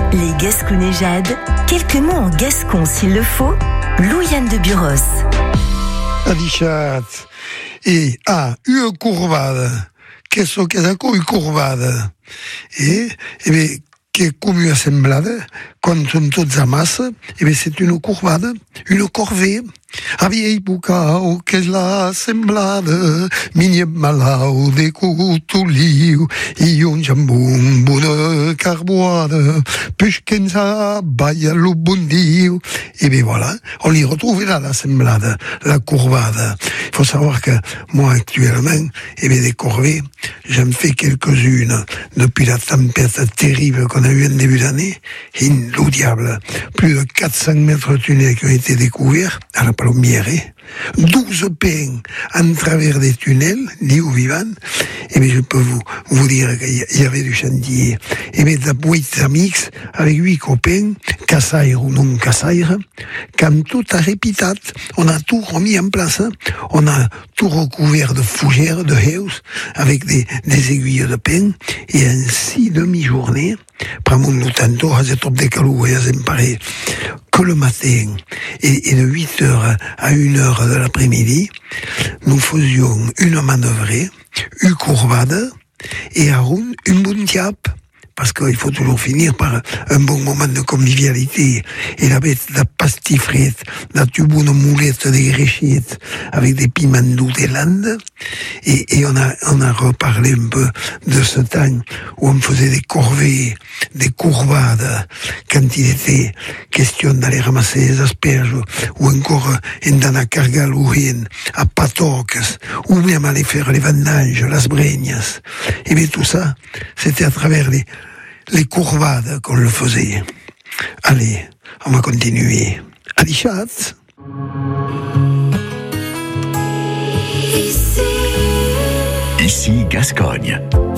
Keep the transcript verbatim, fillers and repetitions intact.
Les Gasconnéjades, quelques mots en gascon s'il le faut, Louiane de Buros. Adichat, e ha una curvada, che so che da coi curvada, e, e beh, che come una semblada, quand on tots a massa, e beh, c'est une curvada, une corvée. Aviei bucau che la semblada, migne malau de cutuliu, i un jambumbo de carboada, puisqu'en sa baia lo bondiu. Et bien voilà, on y retrouvera la semblada, la courbada. Il faut savoir que moi actuellement, et bien des corvées, j'en fais quelques-unes depuis la tempête terrible qu'on a eue en début d'année, inoubliable. Plus de quatre cents mètres de tunnels qui ont été découverts à la Palomière, douze pins en travers des tunnels, ni ou vivant. Et bien je peux vous, vous dire qu'il y avait du chantier. Et bien de huit amis, avec huit copains, cassaire ou non cassaire, quand tout a répitat, on a tout remis en place, on a tout recouvert de fougères, de house, avec des, des aiguilles de pin, et en six demi-journées, prends-moi tanto, à cette de calou, et à pareil, que le matin, et, et de huit heures à une heure de l'après-midi, nous faisions une manœuvrée, une courbade, et à une, une bonne diap. Parce qu'il faut toujours finir par un bon moment de convivialité. Et la bête, la pastifrette, la tubune moulette des gréchettes, avec des piments doux des Landes. Et, et on a, on a reparlé un peu de ce temps où on faisait des corvées, des courbades, quand il était question d'aller ramasser les asperges, ou encore dans la Cargalouine, à Patoques, ou même aller faire les vendanges, las bregnas. Et bien tout ça, c'était à travers les, les courbades qu'on le faisait. Allez, on va continuer. Allez, chat. Ici Gascogne.